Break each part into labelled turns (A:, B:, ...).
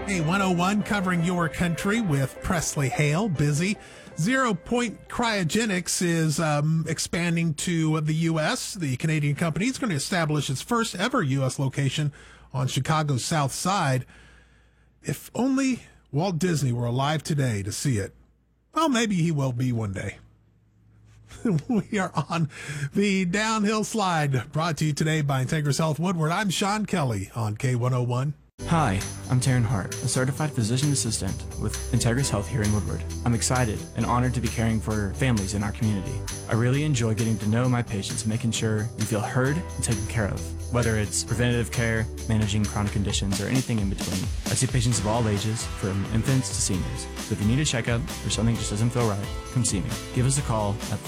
A: A101 covering your country with Presley Hale. Busy. 0 Point Cryogenics is expanding to the U.S. The Canadian company is going to establish its first ever U.S. location on Chicago's South Side. If only Walt Disney were alive today to see it. Well, maybe he will be one day. We are on the downhill slide, brought to you today by Integris Health Woodward. I'm Sean Kelly on K101.
B: Hi, I'm Taryn Hart, a certified physician assistant with Integris Health here in Woodward. I'm excited and honored to be caring for families in our community. I really enjoy getting to know my patients, making sure you feel heard and taken care of, whether it's preventative care, managing chronic conditions, or anything in between. I see patients of all ages, from infants to seniors. So if you need a checkup or something just doesn't feel right, come see me. Give us a call at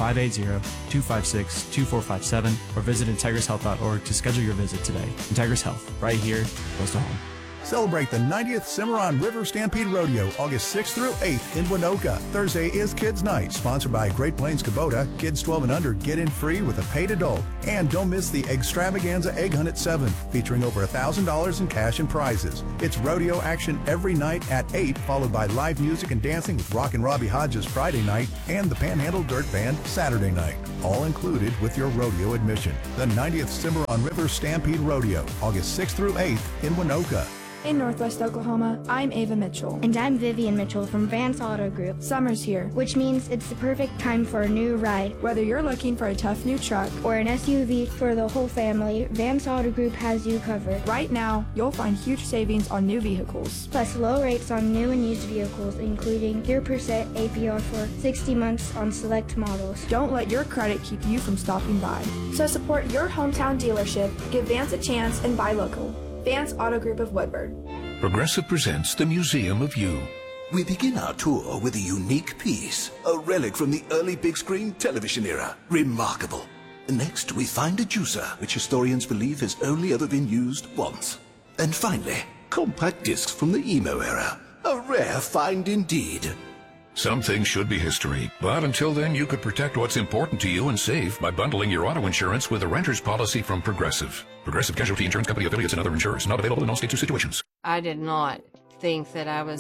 B: 580-256-2457 or visit IntegrisHealth.org to schedule your visit today. Integris Health, right here, close to home.
C: Celebrate the 90th Cimarron River Stampede Rodeo, August 6th through 8th in Winoka. Thursday is Kids Night, sponsored by Great Plains Kubota. Kids 12 and under get in free with a paid adult. And don't miss the Extravaganza Egg Hunt at 7, featuring over $1,000 in cash and prizes. It's rodeo action every night at 8, followed by live music and dancing with Rockin' Robbie Hodges Friday night and the Panhandle Dirt Band Saturday night. All included with your rodeo admission. The 90th Cimarron River Stampede Rodeo, August 6th through 8th in Winoka.
D: In Northwest Oklahoma, I'm Ava Mitchell.
E: And I'm Vivian Mitchell from Vance Auto Group.
D: Summer's here,
E: which means it's the perfect time for a new ride.
D: Whether you're looking for a tough new truck
E: or an SUV for the whole family, Vance Auto Group has you covered.
D: Right now, you'll find huge savings on new vehicles.
E: Plus low rates on new and used vehicles, including 0% APR for 60 months on select models.
D: Don't let your credit keep you from stopping by. So support your hometown dealership, give Vance a chance, and buy local. Vance Auto Group of Woodward.
F: Progressive presents the Museum of You.
G: We begin our tour with a unique piece, a relic from the early big screen television era. Remarkable. Next, we find a juicer, which historians believe has only ever been used once. And finally, compact discs from the emo era. A rare find indeed.
F: Some things should be history, but until then you could protect what's important to you and save by bundling your auto insurance with a renter's policy from Progressive. Progressive Casualty Insurance Company affiliates and other insurers. Not available in all states or situations.
H: I did not think that I was